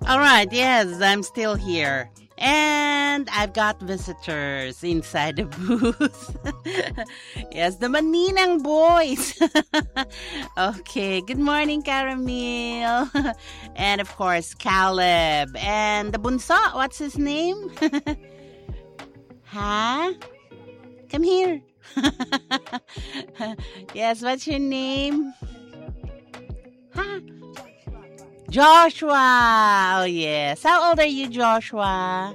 All right, yes, I'm still here. And I've got visitors inside the booth. Yes, the Maninang boys. Okay, good morning, Caramel. And of course, Caleb. And the Bunso, what's his name? Huh? Come here. Yes, what's your name? Huh? Joshua. Oh, yes. How old are you, Joshua?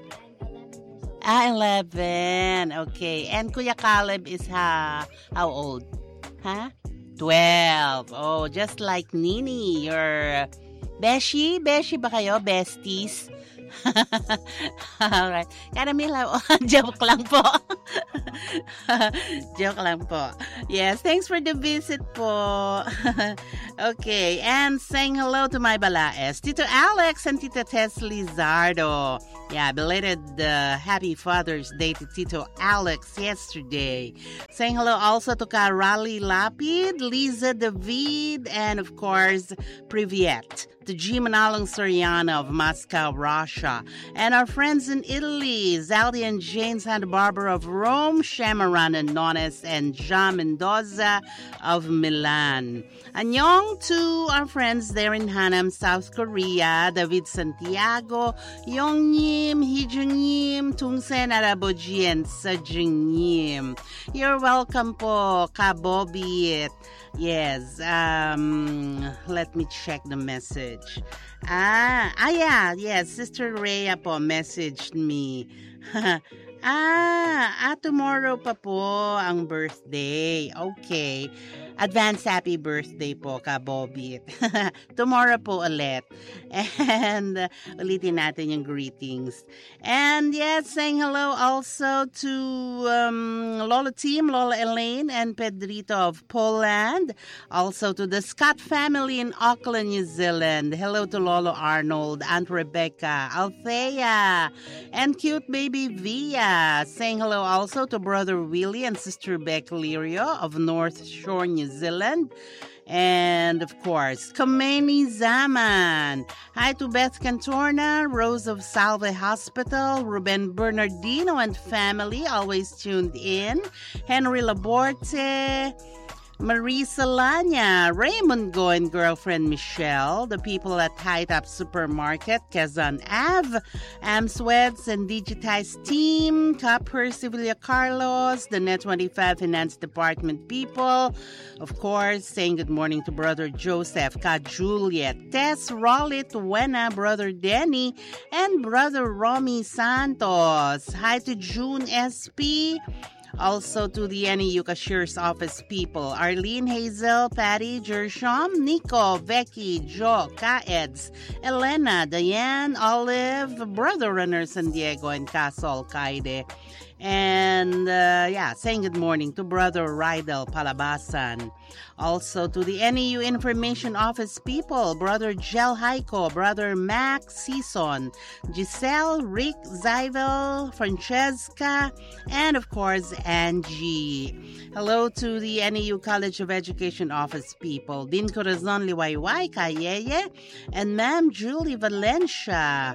11. Okay. And Kuya Caleb is how old? Huh? 12. Oh, just like Nini. Your Beshi? Beshi ba kayo? Besties? Alright. Caramel, joke lang po. Joke lang po. Yes, thanks for the visit po. Okay, and saying hello to my balaes, Tito Alex and Tita Tess Lizardo. Yeah, belated happy Father's Day to Tito Alex yesterday. Saying hello also to Karali Lapid, Liza David, and of course, Privyet. To G. Manalong Soriano of Moscow, Russia. And our friends in Italy, Zaldi and Jane Santa Barbara of Rome, Shamaran and Nones, and Jean Mendoza of Milan. Annyeong to our friends there in Hanam, South Korea, David Santiago, Yongnim, Hijungnim, Tungsen Araboji, and Sajungnim. You're welcome po, Kabobit. Yes, let me check the message. Yeah, Sister Rhea po messaged me. Tomorrow pa po ang birthday. Okay. Advance happy birthday po, Kabobit. Tomorrow po ulit. And ulitin natin yung greetings. And yes, saying hello also to Lola Team, Lola Elaine, and Pedrito of Poland. Also to the Scott family in Auckland, New Zealand. Hello to Lolo Arnold, Aunt Rebecca, Althea, and cute baby Via. Saying hello also to Brother Willie and Sister Beck Lirio of North Shore, New Zealand. And of course, Kameni Zaman. Hi to Beth Cantorna, Rose of Salve Hospital, Ruben Bernardino and family, always tuned in. Henry Laborte, Marisa Lanya, Raymond Go and girlfriend Michelle, the people at High Top Supermarket, Quezon Ave, Amsweds and Digitize Team, Copper, Sevilla Carlos, the Net25 Finance Department people, of course, saying good morning to Brother Joseph, Ka Juliet, Tess, Rollit, Wena, Brother Denny, and Brother Romy Santos. Hi to June SP. Also to the NEU Cashier's Office people, Arlene, Hazel, Patty, Gershom, Nico, Becky, Joe, Kaeds, Elena, Diane, Olive, Brother Runner San Diego, and Casol Kaide. And saying good morning to Brother Rydel Palabasan. Also to the NEU Information Office people, Brother Gel Haiko, Brother Max Season, Giselle, Rick, Zyvel, Francesca, and of course Angie. Hello to the NEU College of Education Office people, Din Corazon Liwayway, Kayeye, and Ma'am Julie Valencia.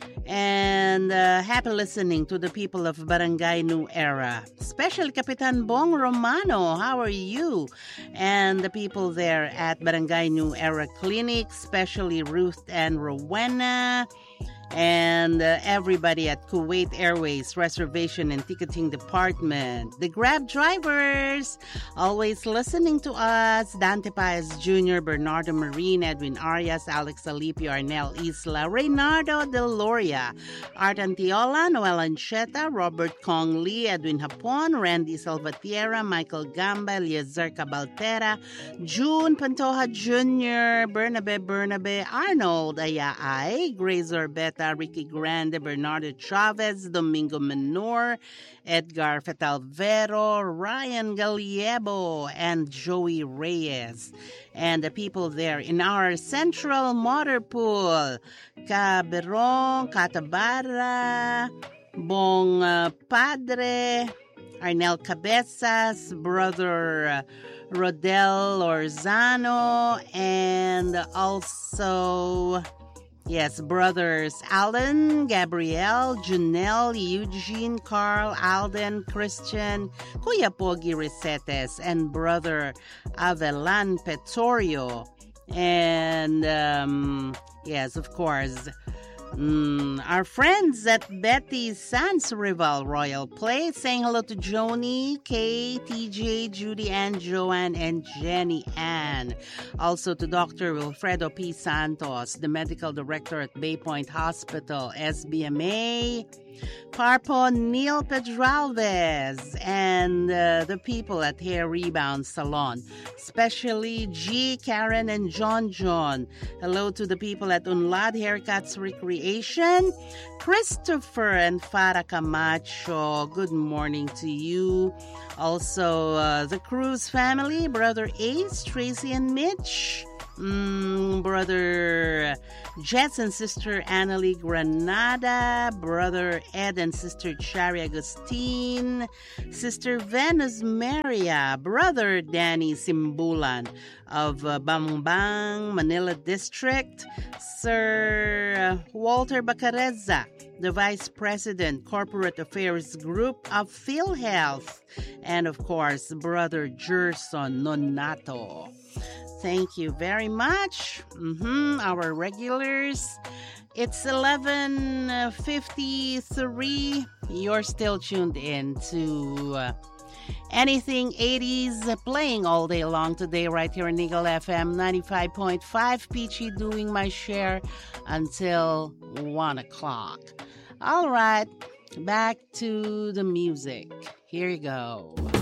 And happy listening to the people of Barangay New Era. Especially Kapitan Bong Romano, how are you? And the people there at Barangay New Era Clinic, especially Ruth and Rowena. And everybody at Kuwait Airways Reservation and Ticketing Department. The Grab drivers, always listening to us. Dante Paez Jr., Bernardo Marine, Edwin Arias, Alex Alipio, Arnel Isla, Reynardo Del Loria, Art Antiola, Noel Ancheta, Robert Kong Lee, Edwin Hapon, Randy Salvatierra, Michael Gamba, Eliezer Cabaltera, June Pantoja Jr., Bernabe, Arnold Ayaay, Grace Orbeta, Ricky Grande, Bernardo Chavez, Domingo Menor, Edgar Fetalvero, Ryan Galiebo, and Joey Reyes. And the people there in our central motor pool, Caberon, Catabara, Bong Padre, Arnel Cabezas, Brother Rodel Orzano, and also Yes, brothers Alan, Gabrielle, Janelle, Eugene, Carl, Alden, Christian, Kuya Pogi Risetes, and brother Avelan Petorio. And yes, of course, our friends at Betty's Sans Rival Royal Place, saying hello to Joni, Kay, TJ, Judy Ann, Joanne, and Jenny Ann. Also to Dr. Wilfredo P. Santos, the medical director at Bay Point Hospital, SBMA. Parpo Neil Pedralvez, and the people at Hair Rebound Salon, especially G, Karen, and John John. Hello to the people at Unlad Haircuts Recreation, Christopher and Farah Camacho. Good morning to you. Also, the Cruz family, Brother Ace, Tracy, and Mitch. Brother Jets and Sister Annalie Granada, Brother Ed and Sister Chari Agustin, Sister Venus Maria, Brother Danny Simbulan of Bambang, Manila District, Sir Walter Bacareza, the Vice President, Corporate Affairs Group of PhilHealth, and of course, Brother Gerson Nonato. Thank you very much. Our regulars. It's 11:53. You're still tuned in to Anything 80s playing all day long today right here in Eagle FM 95.5. Peachy doing my share until 1 o'clock. All right, back to the music. Here you go.